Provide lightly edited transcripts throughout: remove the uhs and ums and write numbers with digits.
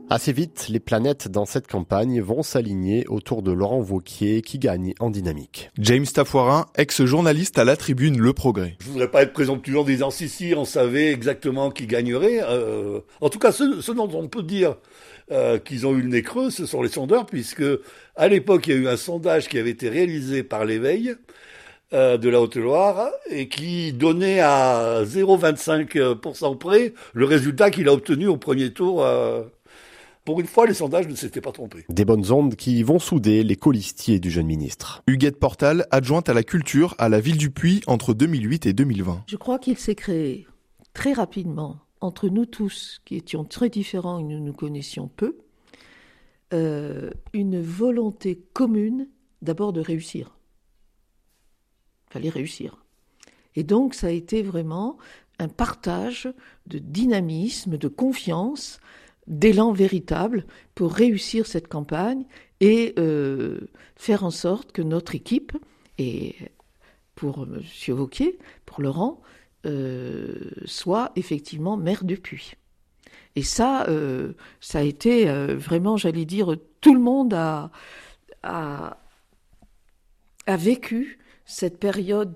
Assez vite, les planètes dans cette campagne vont s'aligner autour de Laurent Wauquiez qui gagne en dynamique. James Tafoirin, ex-journaliste à la Tribune Le Progrès. Je voudrais pas être présomptueux en disant si, on savait exactement qui gagnerait. En tout cas, ce dont on peut dire qu'ils ont eu le nez creux, ce sont les sondeurs, puisque à l'époque, il y a eu un sondage qui avait été réalisé par l'Éveil de la Haute-Loire et qui donnait à 0,25% près le résultat qu'il a obtenu au premier tour. Pour une fois, les sondages ne s'étaient pas trompés. Des bonnes ondes qui vont souder les colistiers du jeune ministre. Huguette Portal, adjointe à la culture à la ville du Puy entre 2008 et 2020. Je crois qu'il s'est créé très rapidement, entre nous tous, qui étions très différents et nous nous connaissions peu, une volonté commune d'abord de réussir. Il fallait réussir. Et donc, ça a été vraiment un partage de dynamisme, de confiance, d'élan véritable pour réussir cette campagne et faire en sorte que notre équipe, et pour M. Wauquiez, pour Laurent, soit effectivement maire du Puy. Et ça a été vraiment, j'allais dire, tout le monde a vécu cette période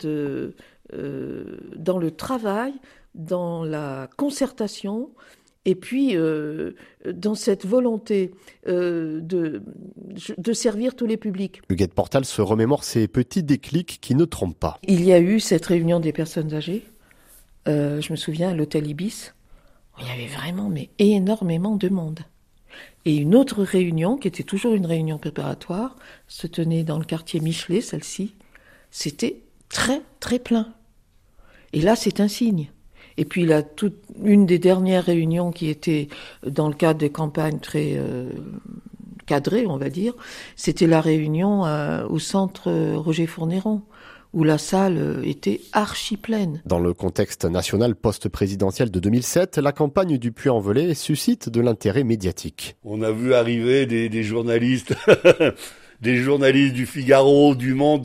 dans le travail, dans la concertation, et puis dans cette volonté de servir tous les publics. Huguette Portal se remémore ces petits déclics qui ne trompent pas. Il y a eu cette réunion des personnes âgées, je me souviens, à l'hôtel Ibis, où il y avait vraiment énormément de monde. Et une autre réunion, qui était toujours une réunion préparatoire, se tenait dans le quartier Michelet, celle-ci, c'était très très plein. Et là, c'est un signe. Et puis une des dernières réunions qui était dans le cadre des campagnes très cadrées, on va dire, c'était la réunion au centre Roger Fournéron, où la salle était archi pleine. Dans le contexte national post-présidentiel de 2007, la campagne du Puy-en-Velay suscite de l'intérêt médiatique. On a vu arriver des journalistes... des journalistes du Figaro, du Monde,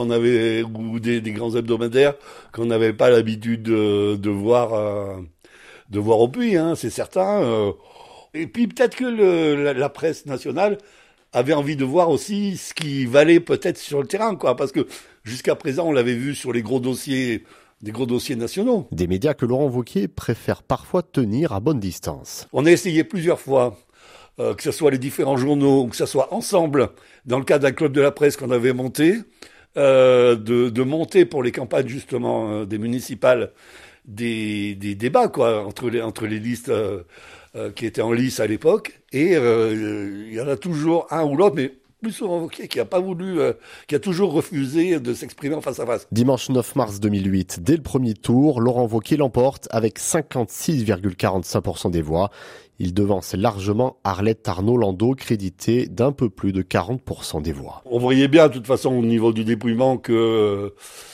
ou des grands hebdomadaires qu'on n'avait pas l'habitude de voir au Puy, hein, c'est certain. Et puis peut-être que la presse nationale avait envie de voir aussi ce qui valait peut-être sur le terrain, quoi, parce que jusqu'à présent on l'avait vu sur des gros dossiers nationaux. Des médias que Laurent Wauquiez préfère parfois tenir à bonne distance. On a essayé plusieurs fois. Que ce soit les différents journaux, ou que ce soit ensemble, dans le cadre d'un club de la presse qu'on avait monté, de monter pour les campagnes justement des municipales des débats quoi entre les listes qui étaient en lice à l'époque. Et il y en a toujours un ou l'autre, mais plus souvent Wauquiez qui a pas voulu, qui a toujours refusé de s'exprimer en face à face. Dimanche 9 mars 2008, dès le premier tour, Laurent Wauquiez l'emporte avec 56,45% des voix. Il devance largement Arlette Arnaud-Landau, crédité d'un peu plus de 40% des voix. On voyait bien, de toute façon, au niveau du dépouillement, que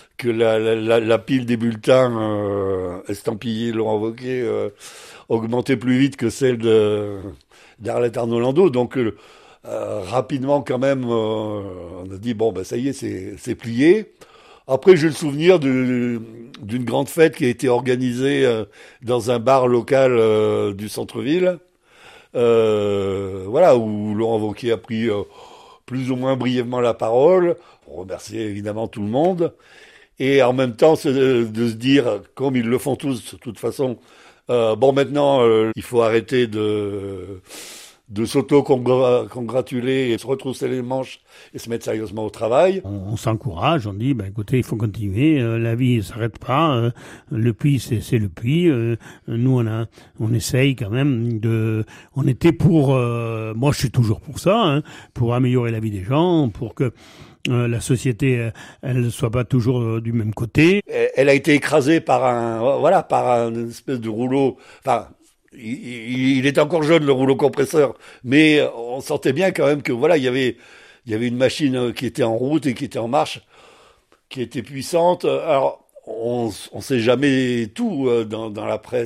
la pile des bulletins estampillés Laurent Wauquiez augmentait plus vite que celle d'Arlette Arnaud-Landau. Donc, rapidement, quand même, on a dit, bon, ben ça y est, c'est plié. Après, j'ai le souvenir d'une grande fête qui a été organisée dans un bar local du centre-ville, voilà, où Laurent Wauquiez a pris plus ou moins brièvement la parole, pour remercier évidemment tout le monde, et en même temps de se dire, comme ils le font tous de toute façon, bon maintenant il faut arrêter de s'auto-congratuler et se retrousser les manches et se mettre sérieusement au travail. On s'encourage, on dit, écoutez, il faut continuer, la vie ne s'arrête pas, le Puy, c'est le Puy, nous on essaye quand même on était pour, moi je suis toujours pour ça, hein, pour améliorer la vie des gens, pour que la société, elle ne soit pas toujours du même côté. Elle a été écrasée par un espèce de rouleau, enfin, il était encore jeune, le rouleau compresseur, mais on sentait bien quand même que voilà, il y avait une machine qui était en route et qui était en marche, qui était puissante. Alors, on sait jamais tout dans la presse.